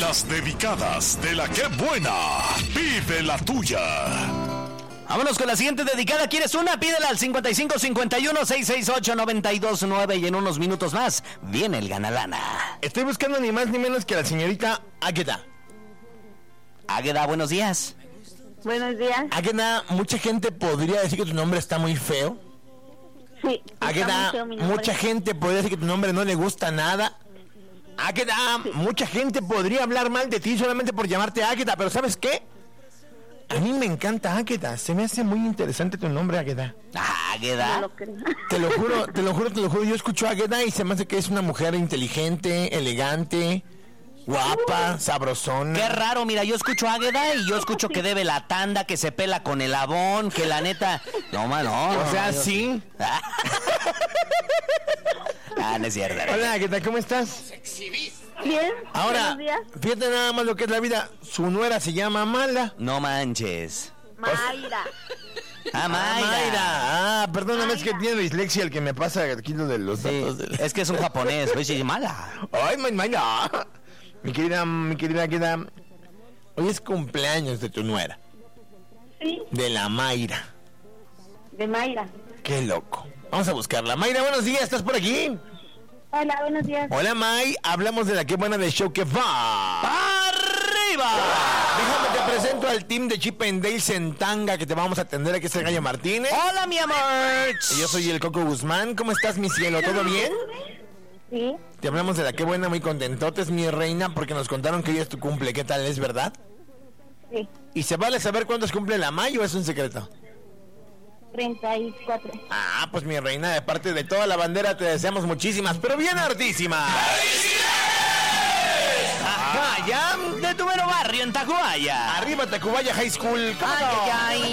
Las dedicadas de la que buena. Pide la tuya. Vámonos con la siguiente dedicada. ¿Quieres una? Pídela al 5551-668-929 y en unos minutos más viene el Ganalana. Estoy buscando ni más ni menos que a la señorita Águeda. Águeda, buenos días. Buenos días. Águeda, mucha gente podría decir que tu nombre está muy feo. Sí. Águeda, mucha gente podría decir que tu nombre no le gusta nada. Águeda, sí. Mucha gente podría hablar mal de ti solamente por llamarte Águeda, pero ¿sabes qué? A mí me encanta Águeda, se me hace muy interesante tu nombre, Águeda. ¿Águeda? No lo creo. Te lo juro, yo escucho a Águeda y se me hace que es una mujer inteligente, elegante, guapa, sabrosona. Qué raro, mira, yo escucho a Águeda y yo escucho que debe la tanda, que se pela con el abón, que la neta... No, o sea, sí. No es cierto. Hola, Águeda, ¿cómo estás? Bien. Ahora, fíjate nada más lo que es la vida. Su nuera se llama Mala. No manches. Mayra. Mayra. Perdóname, Mayra. es que tiene dislexia el que me pasa aquí lo de los datos. Es que es un japonés, pues sí, Mala. Ay, Mayra. Mi querida Águeda, hoy es cumpleaños de tu nuera. Sí. De la Mayra. De Mayra. Qué loco. Vamos a buscarla. Mayra, buenos días, ¿estás por aquí? Hola, buenos días. Hola, May. Hablamos de la que buena del show que va. ¡Arriba! Déjame te presento al team de Chip and Dale Sentanga que te vamos a atender. Aquí es el Gallo Martínez. ¡Hola, mi amor! Y yo soy el Coco Guzmán. ¿Cómo estás, mi cielo? ¿Todo bien? Sí. Te hablamos de la que buena, muy contentotes, mi reina, porque nos contaron que hoy es tu cumple. ¿Qué tal? ¿Es verdad? Sí. ¿Y se vale saber cuántos cumple la May o es un secreto? 34. Pues mi reina, de parte de toda la bandera te deseamos muchísimas, pero bien hartísimas. Ajá, ya de tu mero barrio en Tacubaya. Arriba Tacubaya High School. Ay, ay, ay.